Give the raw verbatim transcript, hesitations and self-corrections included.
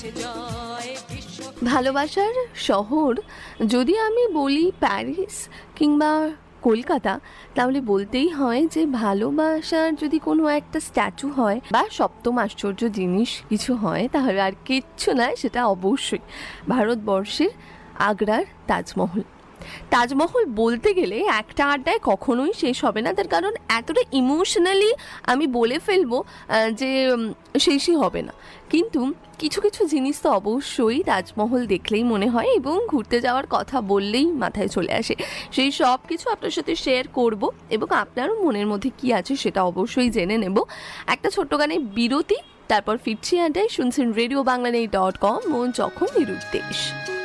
ভালোবাসার শহর যদি আমি বলি প্যারিস কিংবা কলকাতা, তাহলে বলতেই হয় যে ভালোবাসার যদি কোনো একটা স্ট্যাচু হয় বা সপ্তম আশ্চর্য জিনিস কিছু হয়, তাহলে আর কিচ্ছু নয়, সেটা অবশ্যই ভারতবর্ষের আগ্রার তাজমহল। তাজমহল বলতে গেলে একটা আড্ডায় কখনোই শেষ হবে না, তার কারণ এতটা ইমোশনালি আমি বলে ফেলবো যে শেষই হবে না। কিন্তু কিছু কিছু জিনিস তো অবশ্যই তাজমহল দেখলেই মনে হয় এবং ঘুরতে যাওয়ার কথা বললেই মাথায় চলে আসে। সেই সব কিছু আপনার সাথে শেয়ার করব এবং আপনারও মনের মধ্যে কি আছে সেটা অবশ্যই জেনে নেব। একটা ছোট্ট গানে বিরতি, তারপর ফিরছি আড্ডায়। শুনছেন রেডিও বাংলা ডট কম, মন যখন নিরুদ্দেশ।